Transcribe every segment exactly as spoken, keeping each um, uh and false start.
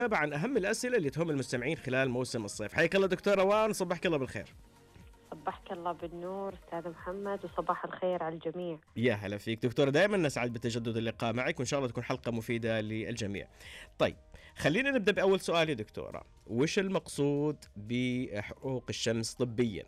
عن أهم الأسئلة اللي تهم المستمعين خلال موسم الصيف. حياك الله دكتور روان، صبحك الله بالخير. صبحك الله بالنور أستاذ محمد، وصباح الخير على الجميع. يا هلا فيك دكتورة، دائما نسعد بتجدد اللقاء معك، وإن شاء الله تكون حلقة مفيدة للجميع. طيب خلينا نبدأ بأول سؤال يا دكتورة، وش المقصود بحروق الشمس طبيا؟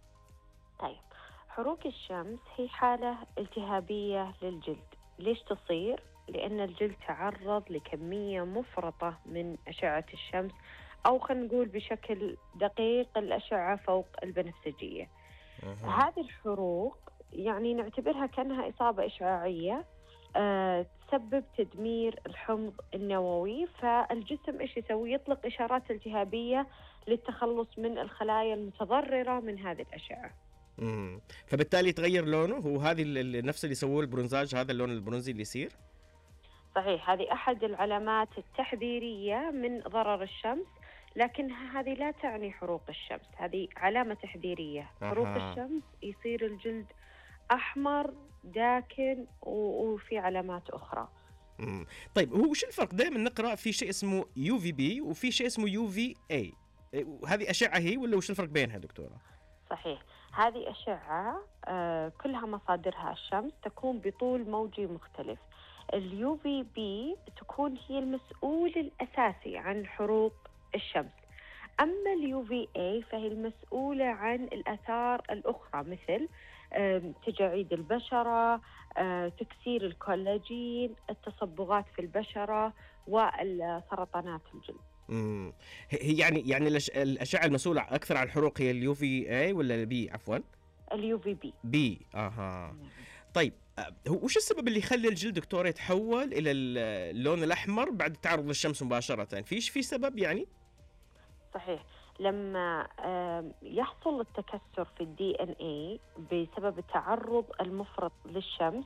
طيب، حروق الشمس هي حالة التهابية للجلد. ليش تصير؟ لأن الجلد تعرض لكمية مفرطة من أشعة الشمس، أو خلينا نقول بشكل دقيق الأشعة فوق البنفسجية. أه. هذه الحروق يعني نعتبرها كأنها إصابة إشعاعية أه تسبب تدمير الحمض النووي، فالجسم إيش يسوي؟ يطلق إشارات التهابية للتخلص من الخلايا المتضررة من هذه الأشعة. امم فبالتالي يتغير لونه، هو هذه نفس اللي يسووه البرونزاج، هذا اللون البرونزي اللي يصير؟ صحيح، هذه أحد العلامات التحذيرية من ضرر الشمس، لكن هذه لا تعني حروق الشمس، هذه علامة تحذيرية. أه. حروق الشمس يصير الجلد أحمر داكن وفي علامات أخرى. مم. طيب هو وش الفرق؟ دائما نقرأ في شيء اسمه يو في بي وفي شيء اسمه يو في اي، هذه أشعة هي ولا وش الفرق بينها دكتورة؟ صحيح، هذه أشعة آه كلها مصادرها الشمس، تكون بطول موجي مختلف. اليو في بي تكون هي المسؤول الأساسي عن حروق الشمس، أما اليو في اي فهي المسؤولة عن الآثار الأخرى مثل تجاعيد البشرة، تكسير الكولاجين، التصبغات في البشرة، والسرطانات الجلد. امم هي يعني يعني الأشعة المسؤولة أكثر عن الحروق هي اليو في اي ولا البي؟ عفوا اليو في بي. بي اها. طيب هو وش السبب اللي يخلي الجلد دكتور يتحول إلى اللون الأحمر بعد التعرض للشمس مباشرة؟ فيش في سبب يعني؟ صحيح، لما يحصل التكسر في الدي ان اي بسبب التعرض المفرط للشمس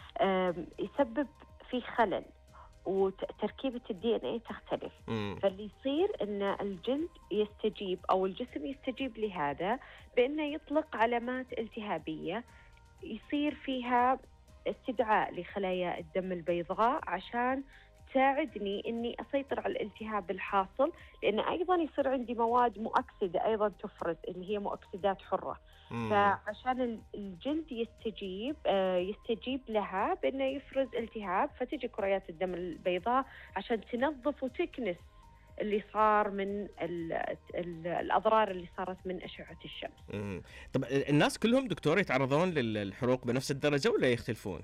يسبب في خلل وتركيبة الدي ان اي تختلف. مم. فاللي يصير ان الجلد يستجيب او الجسم يستجيب لهذا بانه يطلق علامات التهابية، يصير فيها استدعاء لخلايا الدم البيضاء عشان تساعدني إني أسيطر على الالتهاب الحاصل، لأن أيضاً يصير عندي مواد مؤكسدة أيضاً تفرز اللي هي مؤكسدات حرة. مم. فعشان الجلد يستجيب يستجيب لها بأنه يفرز التهاب، فتجي كريات الدم البيضاء عشان تنظف وتكنس اللي صار من ال ال الأضرار اللي صارت من أشعة الشمس. مم. طب الناس كلهم دكتور يتعرضون للحروق بنفس الدرجة ولا يختلفون؟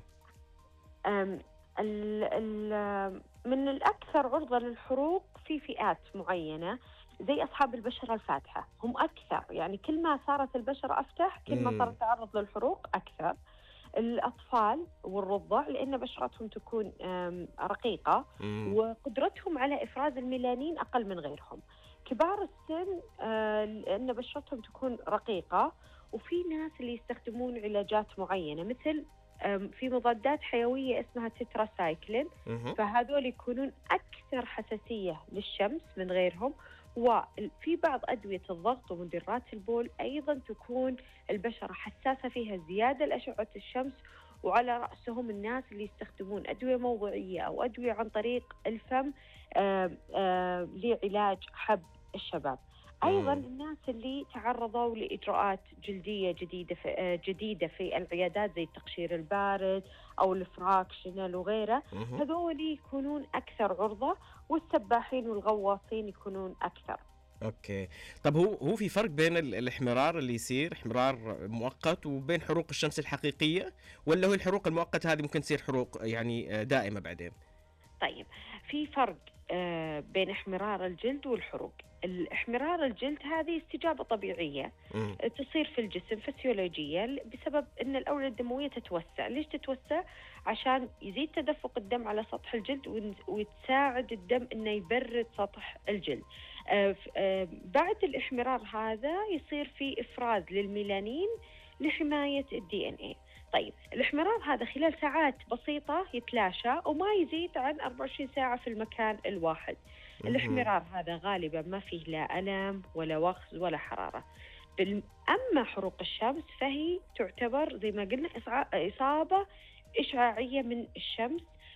أم ال ال من الأكثر عرضة للحروق في فئات معينة، زي أصحاب البشرة الفاتحة، هم أكثر، يعني كل ما صارت البشرة أفتح كل ما صار التعرض للحروق أكثر. الأطفال والرضع لأن بشرتهم تكون رقيقة مم. وقدرتهم على إفراز الميلانين أقل من غيرهم. كبار السن لأن بشرتهم تكون رقيقة، وفي ناس اللي يستخدمون علاجات معينة مثل في مضادات حيوية اسمها تتراسايكلين، فهذول يكونون أكثر حساسية للشمس من غيرهم. وفي بعض أدوية الضغط ومدرات البول أيضا تكون البشرة حساسة فيها زيادة لأشعة الشمس، وعلى رأسهم الناس اللي يستخدمون أدوية موضعية أو أدوية عن طريق الفم آآ آآ لعلاج حب الشباب. أيضاً الناس اللي تعرضوا لإجراءات جلدية جديدة في, جديدة في العيادات زي التقشير البارد أو الفراكشنال وغيره، هذول يكونون أكثر عرضة، والسباحين والغواصين يكونون أكثر. أوكي، طب هو هو في فرق بين الاحمرار اللي يصير احمرار مؤقت وبين حروق الشمس الحقيقية، ولا هو الحروق المؤقتة هذه ممكن تصير حروق يعني دائمة بعدين؟ طيب، في فرق بين احمرار الجلد والحروق. الاحمرار الجلد هذه استجابة طبيعية م. تصير في الجسم فسيولوجية بسبب أن الأوعية الدموية تتوسع. ليش تتوسع؟ عشان يزيد تدفق الدم على سطح الجلد وتساعد الدم أنه يبرد سطح الجلد. آه آه بعد الاحمرار هذا يصير في إفراز للميلانين لحماية الدي ان اي. طيب، الاحمرار هذا خلال ساعات بسيطة يتلاشى وما يزيد عن أربعة وعشرين ساعة في المكان الواحد. الاحمرار هذا غالبا ما فيه لا ألم ولا وخز ولا حرارة. أما حروق الشمس فهي تعتبر زي ما قلنا إصابة إشعاعية من الشمس،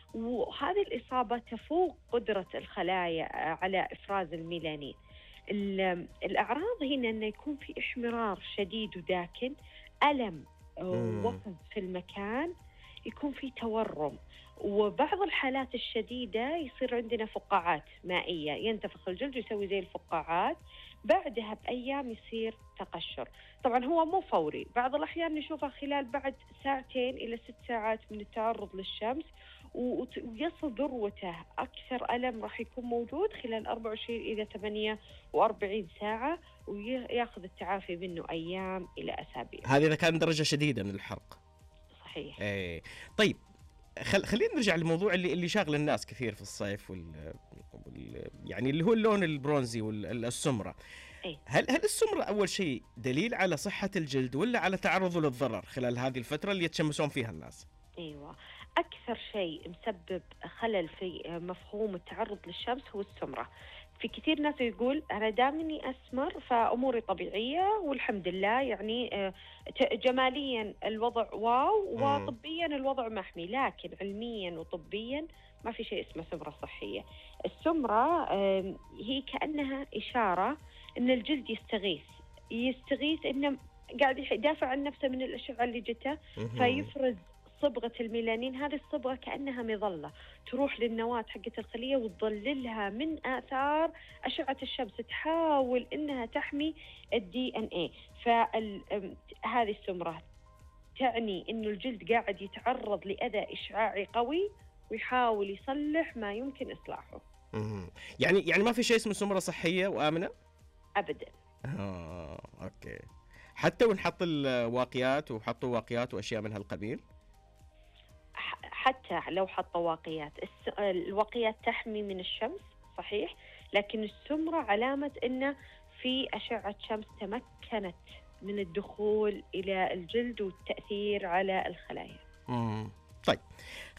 وهذه الإصابة تفوق قدرة الخلايا على إفراز الميلانين. الأعراض هنا أنه يكون في إحمرار شديد وداكن، ألم ووقف في المكان، يكون في تورم، وبعض الحالات الشديدة يصير عندنا فقاعات مائية، ينتفخ الجلد ويسوي زي الفقاعات، بعدها بأيام يصير تقشر. طبعا هو مو فوري، بعض الأحيان نشوفه خلال بعد ساعتين إلى ست ساعات من التعرض للشمس، ويصل ذروته. أكثر ألم راح يكون موجود خلال أربعة وعشرين إلى ثمانية وأربعين ساعة، ويأخذ التعافي منه أيام إلى أسابيع. هذه إذا كان درجة شديدة من الحرق. صحيح. ايه طيب، خل... خلينا نرجع للموضوع اللي اللي شاغل الناس كثير في الصيف وال... وال... يعني اللي هو اللون البرونزي والسمرة. أيه؟ هل هل السمرة أول شيء دليل على صحة الجلد ولا على تعرضه للضرر خلال هذه الفترة اللي يتشمسون فيها الناس؟ ايوه، اكثر شيء مسبب خلل في مفهوم التعرض للشمس هو السمره. في كثير ناس يقول انا دامني اسمر فاموري طبيعيه والحمد لله، يعني جماليا الوضع واو وطبيا الوضع محمي، لكن علميا وطبيا ما في شيء اسمه سمره صحيه. السمره هي كانها اشاره ان الجلد يستغيث يستغيث انه قاعد يدافع عن نفسه من الاشعه اللي جته، فيفرز صبغة الميلانين. هذه الصبغة كأنها مظلة تروح للنواة حقة الخلية وتظللها من آثار أشعة الشمس، تحاول إنها تحمي الدي إن إيه. فهذه السمرة تعني إنه الجلد قاعد يتعرض لأذى إشعاعي قوي ويحاول يصلح ما يمكن إصلاحه. يعني يعني ما في شيء اسمه سمرة صحية وآمنة؟ أبداً. آه، أوكي. حتى ونحط الواقيات وحطوا واقيات وأشياء من هالقبيل؟ حتى لو حطوا واقيات، الواقيات تحمي من الشمس صحيح، لكن السمرة علامة إنه في أشعة شمس تمكنت من الدخول إلى الجلد والتأثير على الخلايا. مم. طيب